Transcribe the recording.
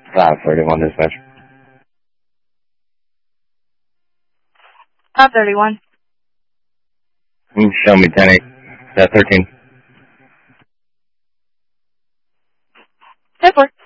31 dispatch. 31. Show me 10-8. 13. 10-4.